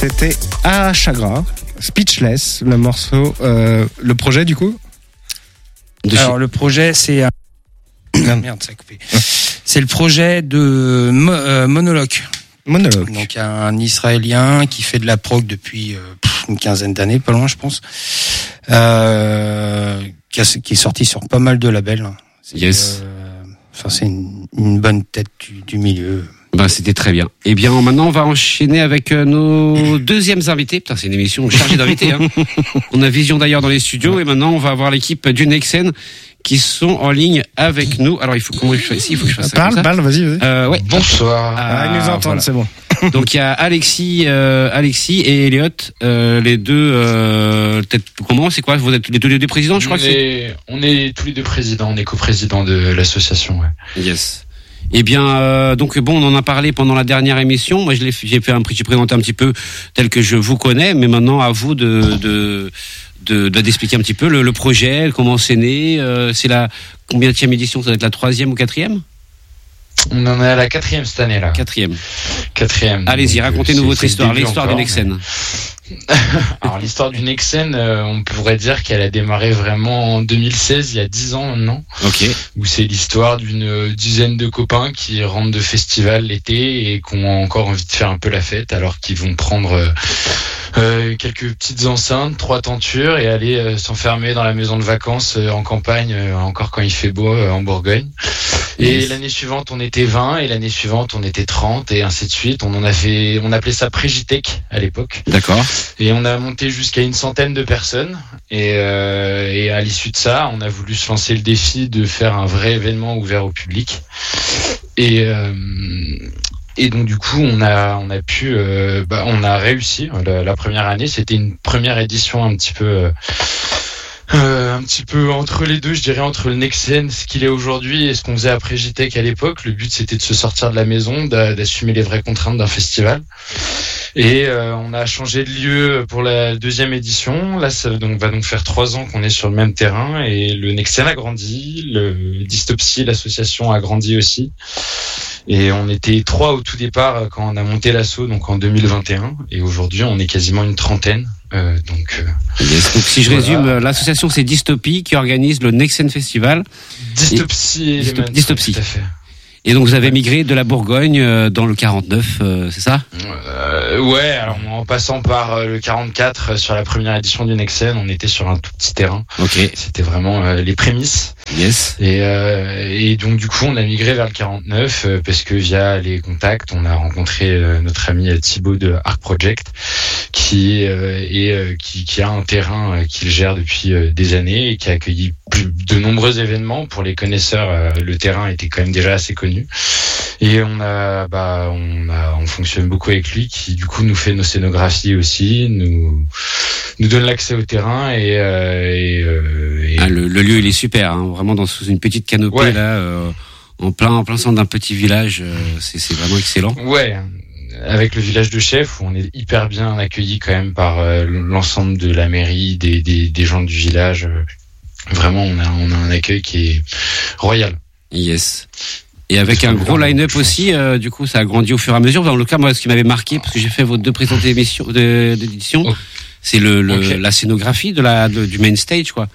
C'était à Chagrin, Speechless, le morceau, le projet du coup. Alors le projet c'est merde, ça a coupé. C'est le projet de Monologue. Donc un Israélien qui fait de la prog depuis une quinzaine d'années, pas loin je pense, qui est sorti sur pas mal de labels. Yes. C'est une bonne tête du milieu. C'était très bien. Eh bien, maintenant, on va enchaîner avec nos deuxièmes invités. Putain, c'est une émission chargée d'invités. Hein. On a Vision d'ailleurs dans les studios et maintenant, on va avoir l'équipe du Nexen qui sont en ligne avec nous. Alors, il faut que je fasse ça. Parle, vas-y. Ouais. Bonsoir. Ils nous entendent, voilà. C'est bon. Donc, il y a Alexis et Elliot, les deux. Peut-être comment c'est quoi? Vous êtes tous les deux présidents, je crois. On est tous les deux présidents. On est coprésidents de l'association. Ouais. Yes. Eh bien, donc bon, on en a parlé pendant la dernière émission. Moi, j'ai présenté un petit peu tel que je vous connais, mais maintenant à vous d'expliquer un petit peu le projet, comment c'est né. C'est la combienième édition? Ça va être la 3e ou 4e? On en est à la 4e cette année là. 4e. Donc, Allez-y, racontez-nous votre histoire, l'histoire du Nexen. Alors l'histoire du Nexen, on pourrait dire qu'elle a démarré vraiment en 2016, il y a 10 ans maintenant. Ok. Où c'est l'histoire d'une dizaine de copains qui rentrent de festival l'été et qui ont encore envie de faire un peu la fête, alors qu'ils vont prendre quelques petites enceintes, 3 tentures et aller s'enfermer dans la maison de vacances en campagne, encore quand il fait beau en Bourgogne. Et l'année suivante, on était 20, et l'année suivante, on était 30, et ainsi de suite. On appelait ça Prégitech à l'époque. D'accord. Et on a monté jusqu'à une centaine de personnes. Et à l'issue de ça, on a voulu se lancer le défi de faire un vrai événement ouvert au public. Et donc du coup, on a réussi. La première année, c'était une première édition un petit peu entre les deux, je dirais, entre le Nexen, ce qu'il est aujourd'hui et ce qu'on faisait après Prégitech à l'époque. Le but, c'était de se sortir de la maison, d'assumer les vraies contraintes d'un festival. Et on a changé de lieu pour la 2e édition. Là, ça va donc faire 3 ans qu'on est sur le même terrain et le Nexen a grandi, le Dystopsy, l'association, a grandi aussi. Et on était 3 au tout départ quand on a monté l'asso, donc en 2021. Et aujourd'hui, on est quasiment une trentaine. Donc si je résume, l'association c'est Dystopie qui organise le Nexen Festival. Dystopsy, Dystopsy. Tout à fait. Et donc vous avez migré de la Bourgogne dans le 49, c'est ça? Ouais, alors en passant par le 44 sur la première édition du Nexen, on était sur un tout petit terrain. Ok. C'était vraiment les prémices. Yes. Et donc du coup on a migré vers le 49 parce que via les contacts, on a rencontré notre ami Thibaut de Arc Project qui a un terrain qu'il gère depuis des années et qui a accueilli de nombreux événements. Pour les connaisseurs, le terrain était quand même déjà assez connu. Et on fonctionne beaucoup avec lui, qui du coup nous fait nos scénographies aussi, nous donne l'accès au terrain le lieu il est super, hein, vraiment sous une petite canopée. Ouais. Là, en plein centre d'un petit village, c'est vraiment excellent. Ouais. Avec le village de Chef, où on est hyper bien accueilli quand même par l'ensemble de la mairie, des gens du village. Vraiment, on a un accueil qui est royal. Yes. Et avec un gros line-up aussi, du coup, ça a grandi au fur et à mesure. Dans le cas, moi, ce qui m'avait marqué, parce que j'ai fait vos 2 précédentes émissions d'édition, c'est la scénographie du main stage, quoi.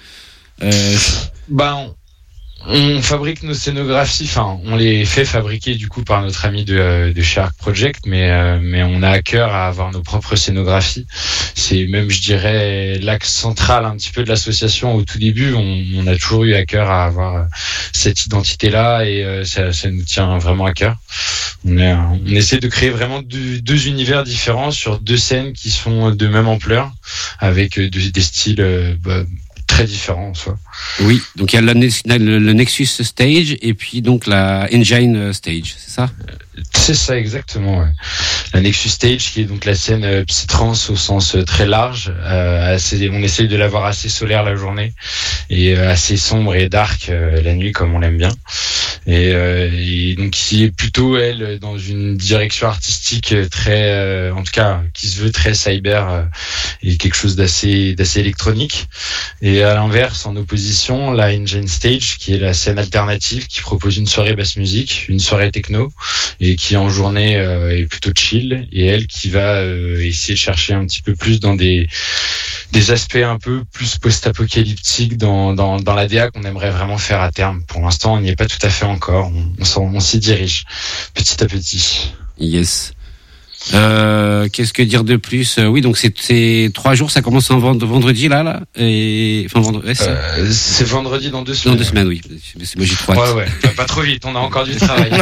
On fabrique nos scénographies, enfin, on les fait fabriquer du coup par notre ami de chez Arc Project, mais on a à cœur à avoir nos propres scénographies. C'est même, je dirais, l'axe central un petit peu de l'association au tout début. On a toujours eu à cœur à avoir cette identité-là et ça nous tient vraiment à cœur. On essaie de créer vraiment 2 univers différents sur 2 scènes qui sont de même ampleur, avec des styles très différents en soi. Oui, donc il y a le Nexus Stage et puis donc la Engine Stage, c'est ça? C'est ça exactement, ouais. La Nexus Stage qui est donc la scène psytrance au sens très large, on essaye de l'avoir assez solaire la journée et assez sombre et dark la nuit comme on l'aime bien. et donc qui est plutôt elle dans une direction artistique très, en tout cas, qui se veut très cyber et quelque chose d'assez électronique. Et à l'inverse, en opposition, la Engine Stage, qui est la scène alternative, qui propose une soirée basse musique, une soirée techno, et qui en journée est plutôt chill, et elle qui va essayer de chercher un petit peu plus dans des aspects un peu plus post-apocalyptiques dans la DA qu'on aimerait vraiment faire à terme. Pour l'instant, on n'y est pas tout à fait encore. On s'y dirige petit à petit. Yes. Qu'est-ce que dire de plus? Oui, donc c'est 3 jours, ça commence en vendredi là, et enfin vendredi. C'est vendredi dans 2 semaines. Dans 2 semaines, oui. Moi j'ai trop hâte. Ouais. Pas trop vite, on a encore du travail.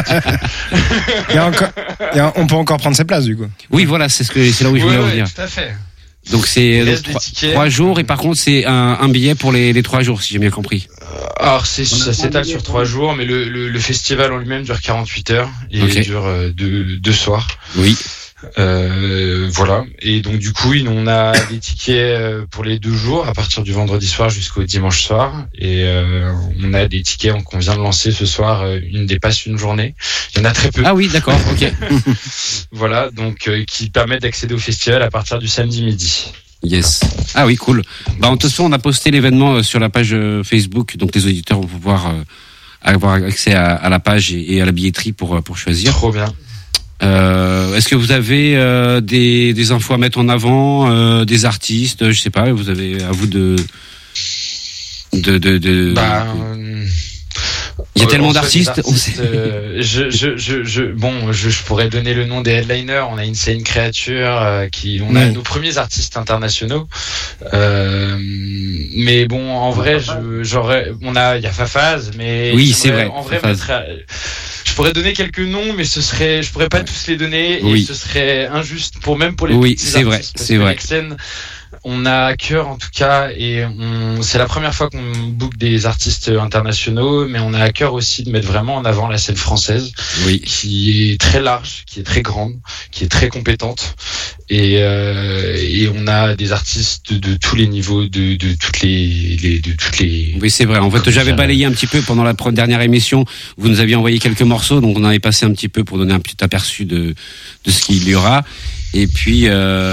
On peut encore prendre ses places du coup. Oui, voilà, c'est là où je voulais revenir. Tout à fait. Donc c'est 3 jours, et par contre c'est un billet pour les 3 jours, si j'ai bien compris. Alors ça s'étale sur 3 jours, mais le festival en lui-même dure 48 heures et dure 2 soirs. Oui. Voilà. Et donc du coup, on a des tickets pour les 2 jours à partir du vendredi soir jusqu'au dimanche soir, et on a des tickets qu'on vient de lancer ce soir, une dépasse une journée. Il y en a très peu. Ah oui, d'accord, ok. Voilà, donc qui permettent d'accéder au festival à partir du samedi midi. Yes. Ah oui, cool. En toute façon, on a posté l'événement sur la page Facebook, donc les auditeurs vont pouvoir avoir accès à la page et à la billetterie pour choisir. Trop bien. Est-ce que vous avez des infos à mettre en avant, des artistes, je sais pas, vous avez à vous de il y a tellement d'artistes. Je pourrais donner le nom des headliners. On a Insane Creature, on a nos premiers artistes internationaux. Mais bon, en vrai, il y a Fafaz, mais oui, c'est vrai. En vrai, je pourrais donner quelques noms, mais je pourrais pas tous les donner, et ce serait injuste pour les petits artistes. C'est vrai. On a à cœur en tout cas, et c'est la première fois qu'on book des artistes internationaux, mais on a à cœur aussi de mettre vraiment en avant la scène française, qui est très large, qui est très grande, qui est très compétente, et on a des artistes de tous les niveaux, de toutes les. Oui, c'est vrai. En fait, j'avais balayé un petit peu pendant la dernière émission. Vous nous aviez envoyé quelques morceaux, donc on avait passé un petit peu pour donner un petit aperçu de ce qu'il y aura. Et puis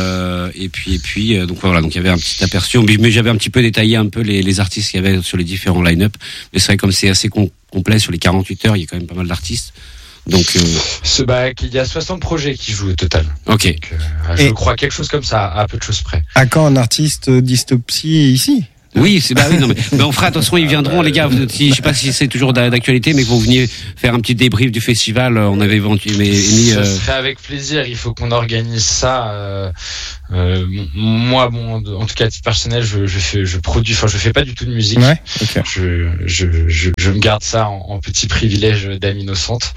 donc voilà, donc il y avait un petit aperçu, mais j'avais un petit peu détaillé un peu les artistes qu'il y avait sur les différents line-up, mais c'est vrai, comme c'est assez complet sur les 48 heures, il y a quand même pas mal d'artistes. Donc il y a 60 projets qui jouent au total. OK. Donc, je crois quelque chose comme ça, à peu de choses près. À quand un artiste dystopie ici? Oui, mais on fera, attention, ils viendront, les gars. Je sais pas si c'est toujours d'actualité, mais que vous veniez faire un petit débrief du festival, on avait mis. Ça se fait avec plaisir. Il faut qu'on organise ça. Moi, en tout cas, à titre personnel, je produis. Enfin, je fais pas du tout de musique. Ouais. Okay. Je me garde ça en petit privilège d'âme innocente.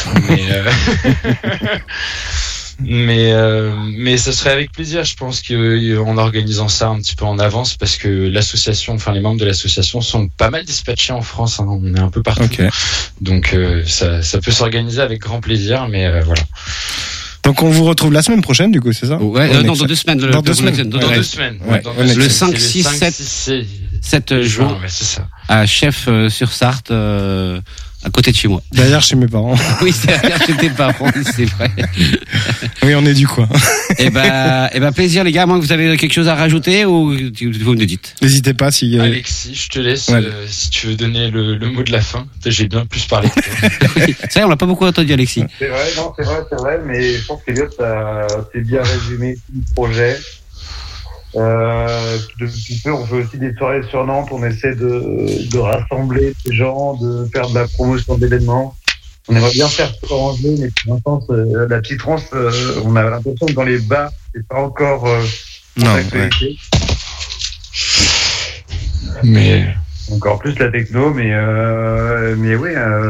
Mais ça serait avec plaisir, je pense, qu'en organisant ça un petit peu en avance, parce que les membres de l'association sont pas mal dispatchés en France, hein, on est un peu partout. Okay. Donc ça peut s'organiser avec grand plaisir, mais voilà. Donc on vous retrouve la semaine prochaine, du coup, c'est ça? Ouais, dans 2 semaines. Dans 2 semaines. Dans 2 semaines. Ouais. Le 5, 6, 7 juin, c'est ça. À Chef sur Sarthe, à côté de chez moi. Derrière chez mes parents. Oui, c'est derrière chez tes parents, c'est vrai. Oui, on est du coin. Eh ben, plaisir, les gars. Moi, vous avez quelque chose à rajouter, ou vous me dites? N'hésitez pas si. Alexis, je te laisse, si tu veux donner le mot de la fin. J'ai bien plus parlé que toi. C'est vrai, on l'a pas beaucoup entendu, Alexis. C'est vrai, mais je pense qu'Eliott s'est bien résumé tout le projet. Depuis peu, on fait aussi des soirées sur Nantes, on essaie de rassembler ces gens, de faire de la promotion d'événements. On aimerait bien faire ça en Angers, mais pour l'instant, la petite tranche, on a l'impression que dans les bars, c'est pas encore d'actualité. Mais encore plus la techno, mais oui.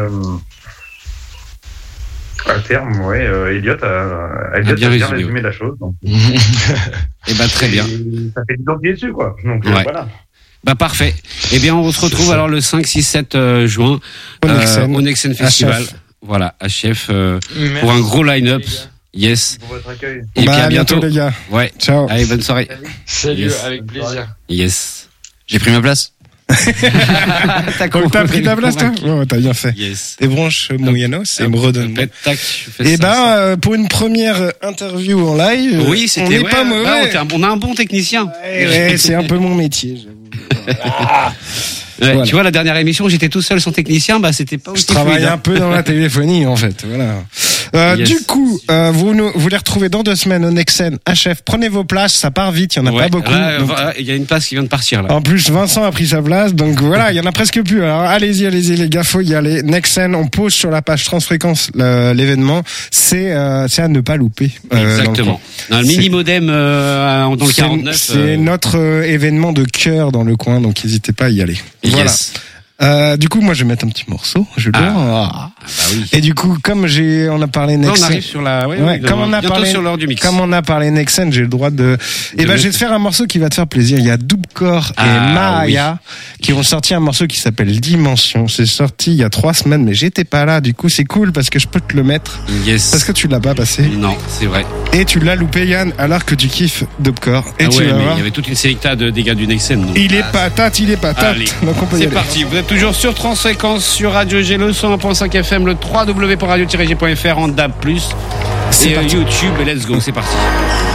À terme, Eliott a bien résumé la chose. Donc. Eh ben, très bien. Ça fait du temps qu'il est dessus, quoi. Donc, voilà. Bah, parfait. Eh bien, on se retrouve alors le 5, 6, 7 juin au Nexen Festival. Voilà, à Chef, pour un gros line-up. Yes. Pour votre accueil. Et puis à bientôt, les gars. Ouais. Ciao. Allez, bonne soirée. Salut, yes. Avec plaisir. Yes. J'ai pris ma place. T'as pris ta place, toi? Oh, t'as bien fait. Yes. Tes branches Moyanos et me redonne. Et pour une première interview en live, oui, c'était, on n'est pas mauvais. On a un bon technicien. Ouais, c'est un peu mon métier, j'avoue. Voilà. Tu vois, la dernière émission, j'étais tout seul sans technicien, c'était pas aussi. Je travaille un peu dans la téléphonie, en fait. Voilà. Yes. Du coup, vous les retrouvez dans 2 semaines au Nexen HF. Prenez vos places, ça part vite, il y en a pas beaucoup. Il y a une place qui vient de partir, là. En plus, Vincent a pris sa place, donc voilà, il y en a presque plus. Alors, allez-y, les gars, faut y aller. Nexen, on pose sur la page Transfréquence l'événement. C'est à ne pas louper. Exactement. Le mini modem dans le 49. C'est notre événement de cœur dans le coin, donc n'hésitez pas à y aller. Yes. Voilà. Du coup, moi, je vais mettre un petit morceau. Oui. Et du coup, comme on a parlé Nexen. On arrive sur la, comme on a parlé sur l'heure du mix. Comme on a parlé Nexen, j'ai le droit je vais te faire un morceau qui va te faire plaisir. Il y a Doubcore et Maya qui ont sorti un morceau qui s'appelle Dimension. C'est sorti il y a 3 semaines, mais j'étais pas là. Du coup, c'est cool parce que je peux te le mettre. Yes. Parce que tu l'as pas passé. Non, c'est vrai. Et tu l'as loupé, Yann, alors que tu kiffes Doubcore. Et mais il y avait toute une sélecta de dégâts du Nexen. Il est patate. Allez. Donc on peut y aller. C'est parti. Vous êtes toujours sur Transfréquence, sur Radio G, le 101.5 FM, le www.radio-g.fr en DAB+, et YouTube, et let's go, c'est parti.